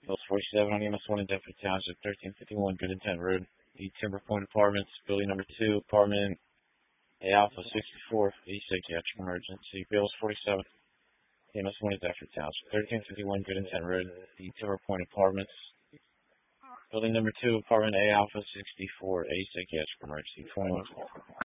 Bills 47 on EMS 1 in Deptford Township, 1351 Good Intent Road, the Timber Point Apartments, building number 2, apartment A Alpha 64, a psychiatric emergency. Bills 47 EMS 1 in Deptford Township, 1351 Good Intent Road, the Timber Point Apartments, building number 2, apartment A Alpha 64, a psychiatric emergency. 21.